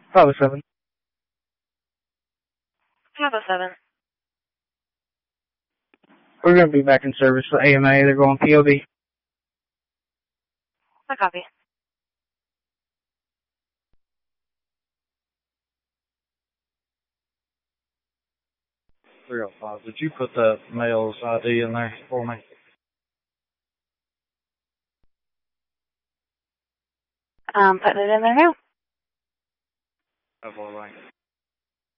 507. 507. We're going to be back in service for AMA. They're going POV. I copy. 305. Did you put that male's ID in there for me? Putting it in there now. That's all right.